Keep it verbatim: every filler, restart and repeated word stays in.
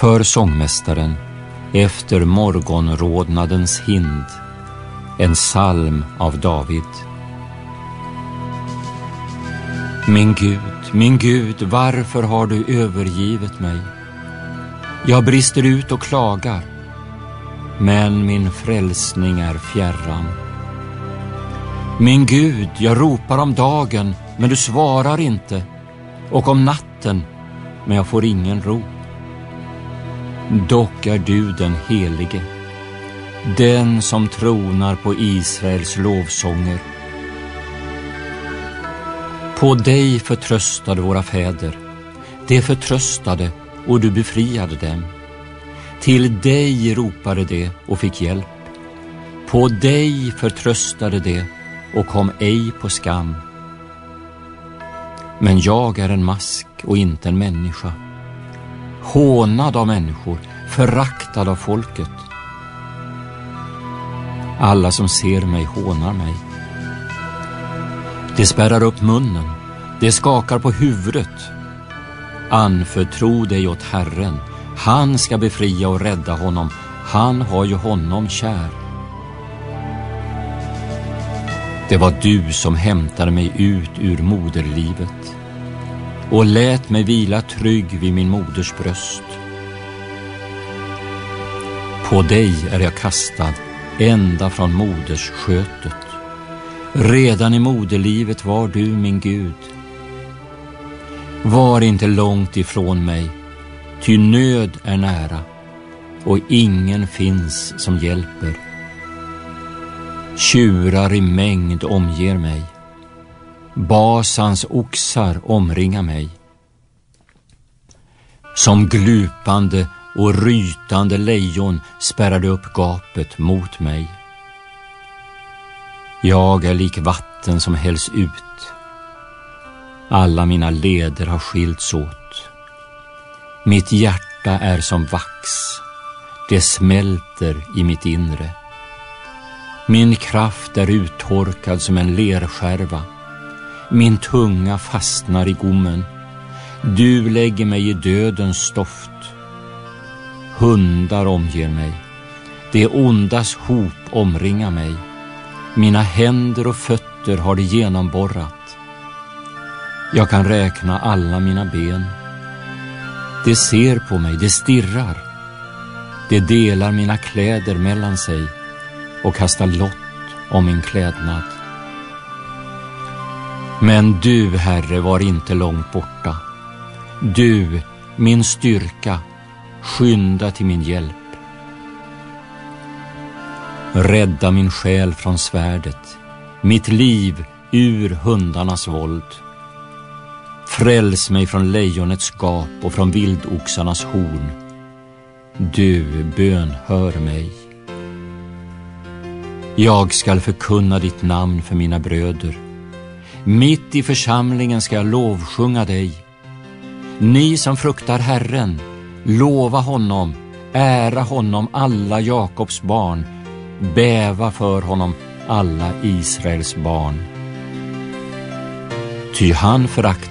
För sångmästaren, efter morgonrodnadens hind, en psalm av David. Min Gud, min Gud, varför har du övergivit mig? Jag brister ut och klagar, men min frälsning är fjärran. Min Gud, jag ropar om dagen, men du svarar inte, och om natten, men jag får ingen ro. Dock är du den helige, den som tronar på Israels lovsånger. På dig förtröstade våra fäder, de förtröstade och du befriade dem. Till dig ropade de och fick hjälp. På dig förtröstade de och kom ej på skam. Men jag är en mask och inte en människa, hånad av människor, föraktad av folket. Alla som ser mig hånar mig. De spärrar upp munnen, de skakar på huvudet. Anförtro dig åt Herren, han ska befria och rädda honom, han har ju honom kär. Det var du som hämtade mig ut ur moderlivet och lät mig vila trygg vid min moders bröst. På dig är jag kastad ända från moders skötet. Redan i moderlivet var du min Gud. Var inte långt ifrån mig, ty nöd är nära och ingen finns som hjälper. Tjurar i mängd omger mig, Basans oxar omringar mig. Som glupande och rytande lejon spärrade upp gapet mot mig. Jag är lik vatten som hälls ut. Alla mina leder har skilts åt. Mitt hjärta är som vax, det smälter i mitt inre. Min kraft är uttorkad som en lerskärva. Min tunga fastnar i gommen. Du lägger mig i dödens stoft. Hundar omger mig. Det ondas hop omringar mig. Mina händer och fötter har det genomborrat. Jag kan räkna alla mina ben. Det ser på mig, det stirrar. Det delar mina kläder mellan sig och kastar lott om min klädnad. Men du, Herre, var inte långt borta. Du, min styrka, skynda till min hjälp. Rädda min själ från svärdet, mitt liv ur hundarnas våld. Fräls mig från lejonets gap och från vildoxarnas horn. Du bönhör mig. Jag skall förkunna ditt namn för mina bröder. Mitt i församlingen ska jag lovsjunga dig. Ni som fruktar Herren, lova honom, ära honom alla Jakobs barn, bäva för honom alla Israels barn. Ty han förakt